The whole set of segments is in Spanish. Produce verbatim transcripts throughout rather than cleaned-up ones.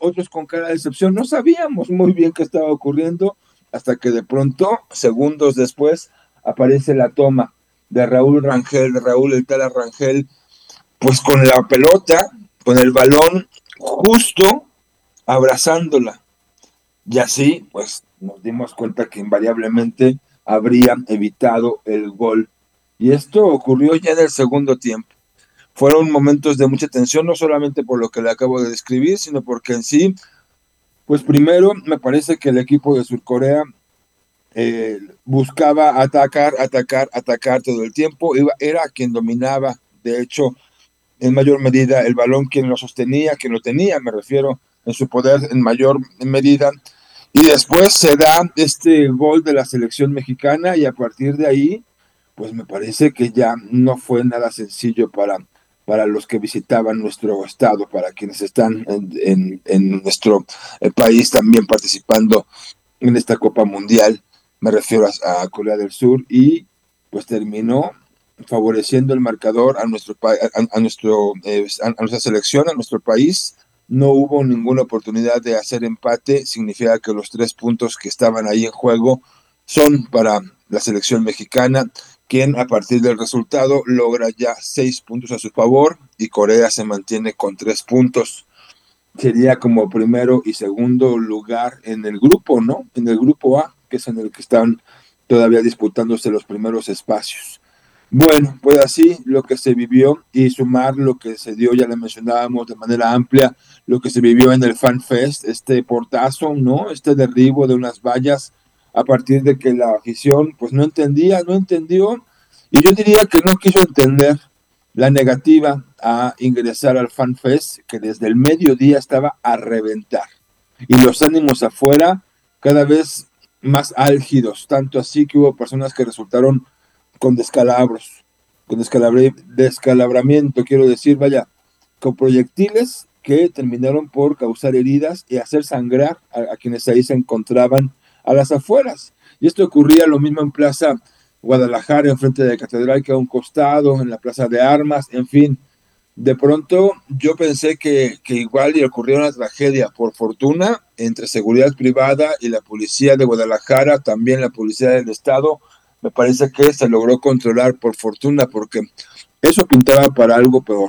otros con cara de decepción. No sabíamos muy bien qué estaba ocurriendo hasta que de pronto, segundos después, aparece la toma de Raúl Rangel, de Raúl El Tala Rangel, pues con la pelota, con el balón justo abrazándola. Y así, pues nos dimos cuenta que invariablemente habría evitado el gol. Y esto ocurrió ya en el segundo tiempo. Fueron momentos de mucha tensión, no solamente por lo que le acabo de describir, sino porque en sí, pues primero me parece que el equipo de Surcorea eh, buscaba atacar, atacar, atacar todo el tiempo. Iba, era quien dominaba, de hecho, en mayor medida el balón, quien lo sostenía, quien lo tenía, me refiero, en su poder en mayor medida. Y después se da este gol de la selección mexicana y a partir de ahí, pues me parece que ya no fue nada sencillo para, para los que visitaban nuestro estado, para quienes están en, en, en nuestro país también participando en esta Copa Mundial, me refiero a, a Corea del Sur, y pues terminó favoreciendo el marcador a nuestro a, a, nuestro eh, a, a nuestra selección, a nuestro país. No hubo ninguna oportunidad de hacer empate, significa que los tres puntos que estaban ahí en juego son para la selección mexicana, quien a partir del resultado logra ya seis puntos a su favor y Corea se mantiene con tres puntos. Sería como primero y segundo lugar en el grupo, ¿no? En el grupo A, que es en el que están todavía disputándose los primeros espacios. Bueno, pues así lo que se vivió y sumar lo que se dio, ya le mencionábamos de manera amplia, lo que se vivió en el Fan Fest, este portazo, ¿no? Este derribo de unas vallas a partir de que la afición pues no entendía, no entendió, y yo diría que no quiso entender la negativa a ingresar al Fan Fest, que desde el mediodía estaba a reventar, y los ánimos afuera cada vez más álgidos, tanto así que hubo personas que resultaron con descalabros, con descalabra- descalabramiento, quiero decir, vaya, con proyectiles que terminaron por causar heridas y hacer sangrar a, a quienes ahí se encontraban a las afueras. Y esto ocurría lo mismo en Plaza Guadalajara, enfrente de la Catedral, que a un costado, en la Plaza de Armas, en fin. De pronto yo pensé que, que igual y ocurrió una tragedia. Por fortuna, entre seguridad privada y la policía de Guadalajara, también la policía del estado, me parece que se logró controlar por fortuna, porque eso pintaba para algo peor.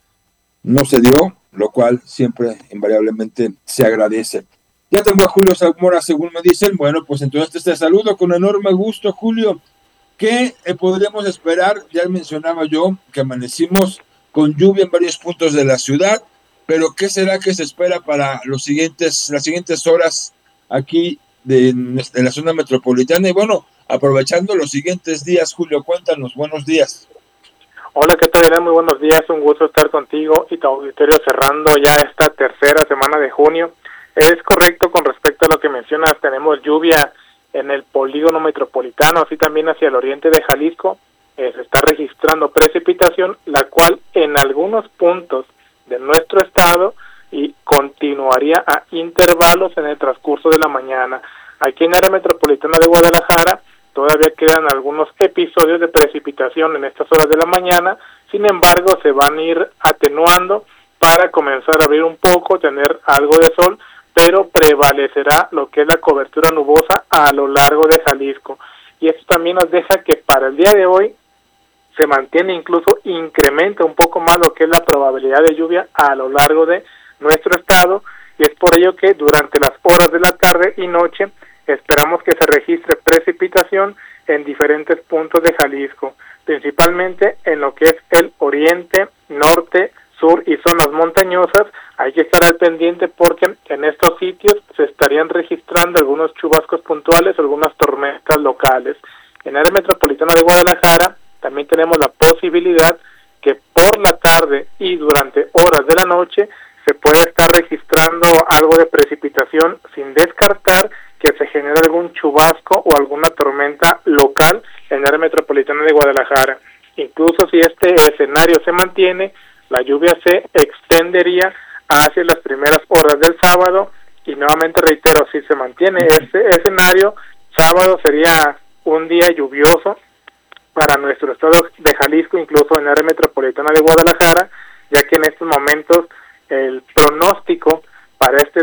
No se dio, lo cual siempre invariablemente se agradece. Ya tengo a Julio Zamora, según me dicen. Bueno, pues entonces te saludo con enorme gusto, Julio. ¿Qué eh, podríamos esperar? Ya mencionaba yo que amanecimos con lluvia en varios puntos de la ciudad, pero ¿qué será que se espera para los siguientes, las siguientes horas aquí de, de la zona metropolitana? Y bueno, aprovechando los siguientes días, Julio, cuéntanos, buenos días. Hola, ¿qué tal? Muy buenos días, un gusto estar contigo y tu auditorio cerrando ya esta tercera semana de junio. Es correcto con respecto a lo que mencionas, tenemos lluvia en el polígono metropolitano, así también hacia el oriente de Jalisco. Eh, se está registrando precipitación, la cual en algunos puntos de nuestro estado y continuaría a intervalos en el transcurso de la mañana. Aquí en el área metropolitana de Guadalajara todavía quedan algunos episodios de precipitación en estas horas de la mañana, sin embargo se van a ir atenuando para comenzar a abrir un poco, tener algo de sol, pero prevalecerá lo que es la cobertura nubosa a lo largo de Jalisco. Y esto también nos deja que para el día de hoy se mantiene, incluso incrementa un poco más lo que es la probabilidad de lluvia a lo largo de nuestro estado, y es por ello que durante las horas de la tarde y noche esperamos que se registre precipitación en diferentes puntos de Jalisco, principalmente en lo que es el oriente, norte, sur y zonas montañosas. Hay que estar al pendiente porque en estos sitios se estarían registrando algunos chubascos puntuales, algunas tormentas locales. En el área metropolitana de Guadalajara también tenemos la posibilidad que por la tarde y durante horas de la noche se puede estar registrando algo de precipitación, sin descartar que se genere algún chubasco o alguna tormenta local en el área metropolitana de Guadalajara. Incluso si este escenario se mantiene, la lluvia se extendería hacia las primeras horas del sábado, y nuevamente reitero, si se mantiene este escenario, sábado sería un día lluvioso para nuestro estado de Jalisco, incluso en el área metropolitana de Guadalajara, ya que en estos momentos el pronóstico para este